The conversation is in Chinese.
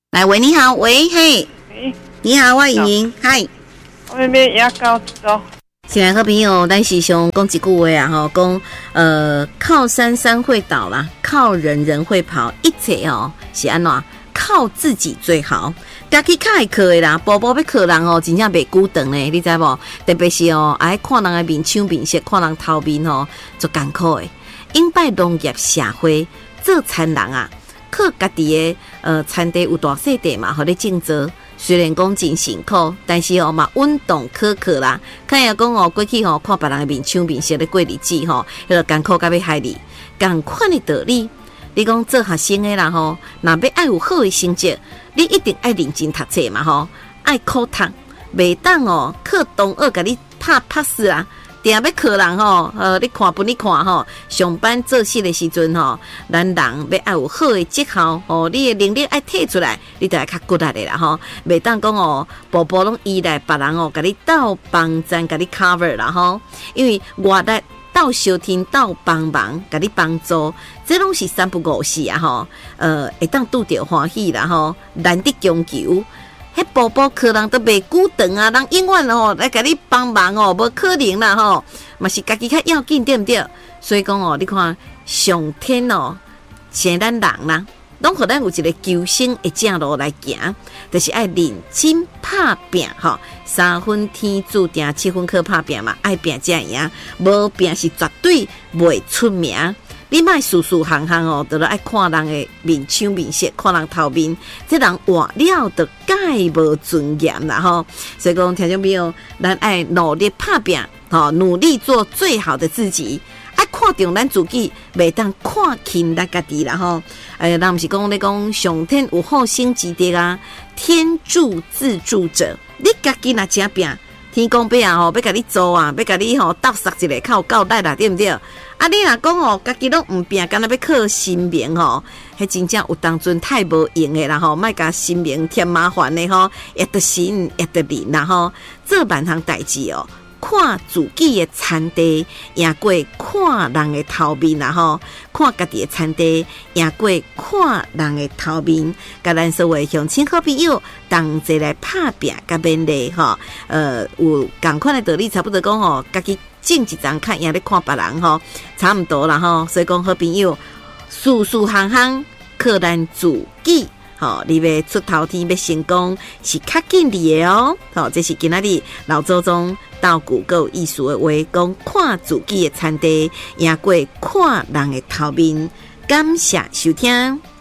来，喂，你好，喂，嘿，你好，我莹，嗨， 我要也到走。 亲爱好朋友，咱是想讲一句话啊，吼，讲靠山山会倒啦，靠人人会跑，一切哦是安怎？靠自己最好。家己较会靠的啦，步步要靠人哦，真正袂久长呢，你知无？特别是哦，爱看人的面抢面色，看人头面哦，足艰苦的。因拜农业社会做田人啊，靠家己的田地有大细地嘛，互你种植。虽然讲真辛苦，但是哦嘛稳当可靠啦。看也讲哦，过去哦看别人的面抢面色的过日子吼，迄个艰苦甲要害你，共款的道理。你讲做学生的啦吼，若要爱有好的成绩，你一定爱认真读册嘛吼，爱苦读，袂当哦靠同学甲你拍死啦。定要靠人吼，你看不你看吼，上班做事的时阵吼，咱人要爱有好的绩效哦，你的能力爱摕出来，你就要较骨力的啦吼，袂当讲哦，步步拢依赖别人哦，甲你斗帮赞，甲你 cover 啦吼，因为外力斗相天斗帮忙，甲你帮助，这拢是三不五时啊吼，会当拄着欢喜啦吼，难得强求。迄步步靠人都袂久长啊，人永远哦来甲你帮忙哦，无可能啦吼，嘛是家己较要紧对不对？所以讲哦，你看上天哦，像咱人啦，拢互咱有一个求生的正路来行，就是爱认真拍拼吼，3分天注定，7分靠拍拼嘛，爱拼才会赢，无拼是绝对袂出名。你莫事事行行哦，都爱看人的面抢面色，看人头面，这人活了就介无尊严啦吼。所以讲，听众朋友，咱爱努力拍拼，吼，努力做最好的自己。爱看重咱自己，袂当看轻咱家己啦吼。咱毋是讲咧讲上天有好生之德啊，天助自助者，你家己若正拼。天公伯啊吼，要甲你做啊，要甲你吼斗杀一个，较有交代啦，对不对？啊，你若讲吼，家己拢毋拼，干那要靠神明吼，迄真正有当阵太无用的啦吼，莫甲神明添麻烦的吼，也得神也得人啦吼，做万项代志哦。看自己的田地，赢过看人的头面啦吼；看家己的田地，赢过看人的头面。甲咱所谓乡亲好朋友，同齐来拍拼甲勉励吼。有同款的道理，差不多讲吼，家己种一丛较赢咧看别人吼，差不多啦吼。所以讲好朋友，事事行行靠咱自己。好，你要出头天要成功是较紧的哦。好，这是今仔日老祖宗到古有意思的话，讲看自己的田地，赢过看人的头面。感谢收听。